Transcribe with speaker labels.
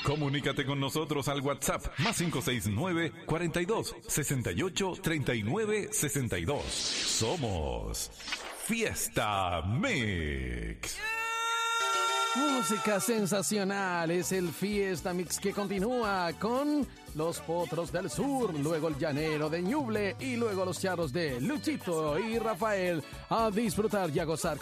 Speaker 1: Comunícate con nosotros al WhatsApp más 569 42 68 39 62. Somos Fiesta Mix.
Speaker 2: Música sensacional, es el Fiesta Mix que continúa con los Potros del Sur, luego el Llanero de Ñuble y luego los Charros de Luchito y Rafael. A disfrutar y a gozar.